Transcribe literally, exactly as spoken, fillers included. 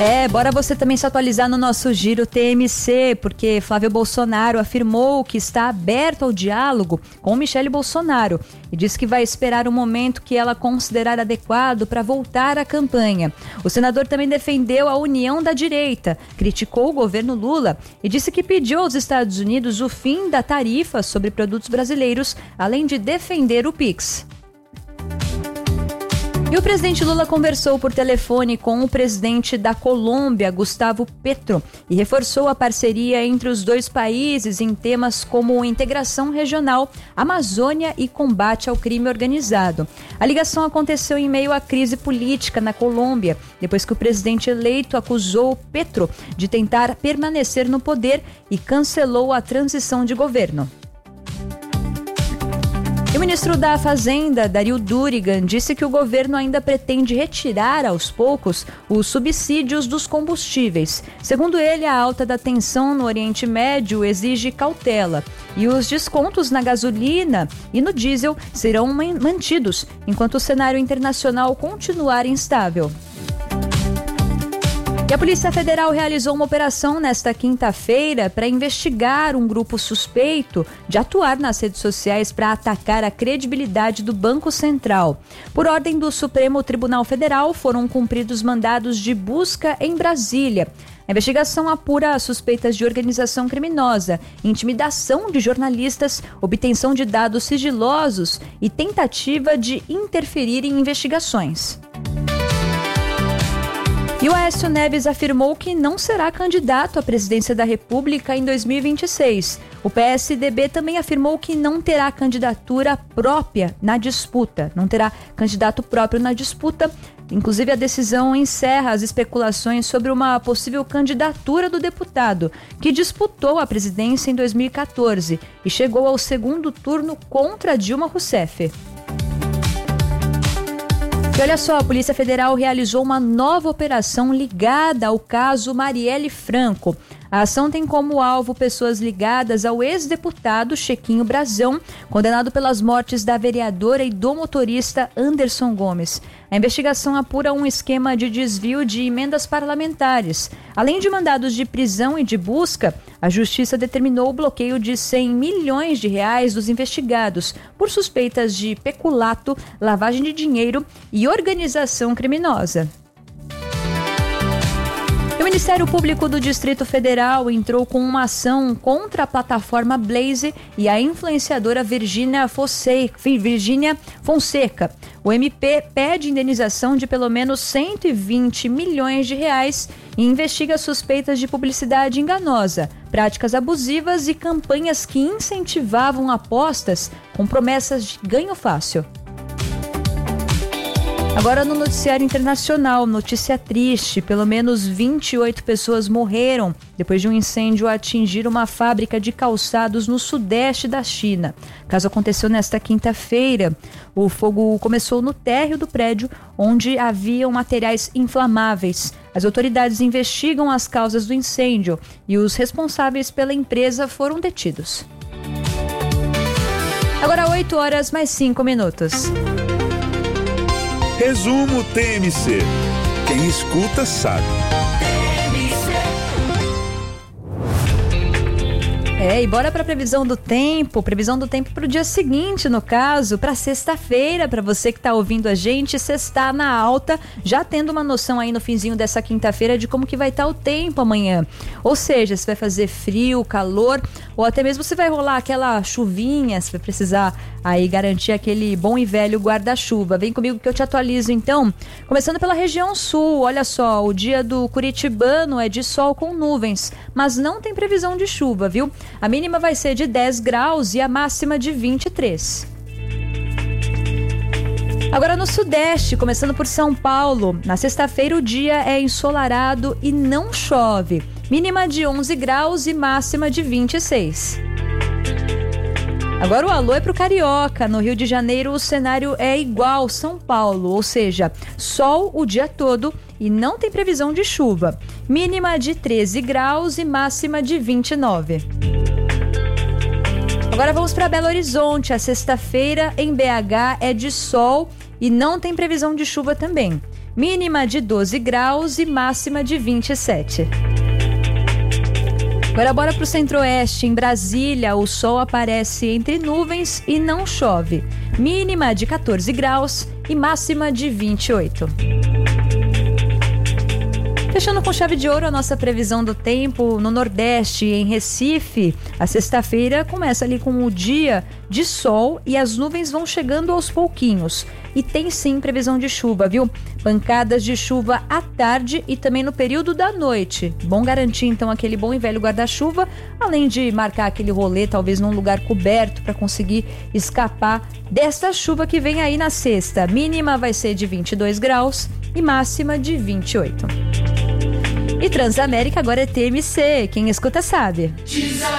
É, bora você também se atualizar no nosso Giro T M C, porque Flávio Bolsonaro afirmou que está aberto ao diálogo com Michele Bolsonaro e disse que vai esperar o momento que ela considerar adequado para voltar à campanha. O senador também defendeu a união da direita, criticou o governo Lula e disse que pediu aos Estados Unidos o fim da tarifa sobre produtos brasileiros, além de defender o Pix. E o presidente Lula conversou por telefone com o presidente da Colômbia, Gustavo Petro, e reforçou a parceria entre os dois países em temas como integração regional, Amazônia e combate ao crime organizado. A ligação aconteceu em meio à crise política na Colômbia, depois que o presidente eleito acusou Petro de tentar permanecer no poder e cancelou a transição de governo. E o ministro da Fazenda, Dario Durigan, disse que o governo ainda pretende retirar aos poucos os subsídios dos combustíveis. Segundo ele, a alta da tensão no Oriente Médio exige cautela e os descontos na gasolina e no diesel serão mantidos enquanto o cenário internacional continuar instável. E a Polícia Federal realizou uma operação nesta quinta-feira para investigar um grupo suspeito de atuar nas redes sociais para atacar a credibilidade do Banco Central. Por ordem do Supremo Tribunal Federal, foram cumpridos mandados de busca em Brasília. A investigação apura suspeitas de organização criminosa, intimidação de jornalistas, obtenção de dados sigilosos e tentativa de interferir em investigações. E o Aécio Neves afirmou que não será candidato à presidência da República em dois mil e vinte e seis. O P S D B também afirmou que não terá candidatura própria na disputa. Não terá candidato próprio na disputa. Inclusive, a decisão encerra as especulações sobre uma possível candidatura do deputado, que disputou a presidência em dois mil e quatorze e chegou ao segundo turno contra Dilma Rousseff. E olha só, a Polícia Federal realizou uma nova operação ligada ao caso Marielle Franco. A ação tem como alvo pessoas ligadas ao ex-deputado Chequinho Brazão, condenado pelas mortes da vereadora e do motorista Anderson Gomes. A investigação apura um esquema de desvio de emendas parlamentares. Além de mandados de prisão e de busca, a Justiça determinou o bloqueio de cem milhões de reais dos investigados por suspeitas de peculato, lavagem de dinheiro e organização criminosa. O Ministério Público do Distrito Federal entrou com uma ação contra a plataforma Blaze e a influenciadora Virgínia Fonseca. O M P pede indenização de pelo menos cento e vinte milhões de reais e investiga suspeitas de publicidade enganosa, práticas abusivas e campanhas que incentivavam apostas com promessas de ganho fácil. Agora no noticiário internacional, notícia triste, pelo menos vinte e oito pessoas morreram depois de um incêndio atingir uma fábrica de calçados no sudeste da China. O caso aconteceu nesta quinta-feira. O fogo começou no térreo do prédio, onde haviam materiais inflamáveis. As autoridades investigam as causas do incêndio e os responsáveis pela empresa foram detidos. Agora oito horas mais cinco minutos. Resumo T M C. Quem escuta sabe. É, e bora para a previsão do tempo, previsão do tempo para o dia seguinte, no caso, para sexta-feira, para você que está ouvindo a gente, sexta na alta, já tendo uma noção aí no finzinho dessa quinta-feira de como que vai estar o tempo amanhã. Ou seja, se vai fazer frio, calor, ou até mesmo se vai rolar aquela chuvinha, se vai precisar aí garantir aquele bom e velho guarda-chuva. Vem comigo que eu te atualizo então. Começando pela região sul, olha só, o dia do curitibano é de sol com nuvens, mas não tem previsão de chuva, viu? A mínima vai ser de dez graus e a máxima de vinte e três. Agora no sudeste, começando por São Paulo, na sexta-feira o dia é ensolarado e não chove. Mínima de onze graus e máxima de vinte e seis. Agora o alô é pro Carioca. No Rio de Janeiro o cenário é igual São Paulo, ou seja, sol o dia todo e não tem previsão de chuva. Mínima de treze graus e máxima de vinte e nove. Agora vamos para Belo Horizonte. A sexta-feira em B H é de sol e não tem previsão de chuva também. mínima de doze graus e máxima de vinte e sete. Agora bora para o centro-oeste. Em Brasília, o sol aparece entre nuvens e não chove. Mínima de quatorze graus e máxima de vinte e oito. Fechando com chave de ouro a nossa previsão do tempo no Nordeste, em Recife, a sexta-feira começa ali com o dia de sol e as nuvens vão chegando aos pouquinhos. E tem sim previsão de chuva, viu? Pancadas de chuva à tarde e também no período da noite. Bom garantir então aquele bom e velho guarda-chuva, além de marcar aquele rolê talvez num lugar coberto para conseguir escapar desta chuva que vem aí na sexta. Mínima vai ser de vinte e dois graus e máxima de vinte e oito. E Transamérica agora é T M C, quem escuta sabe.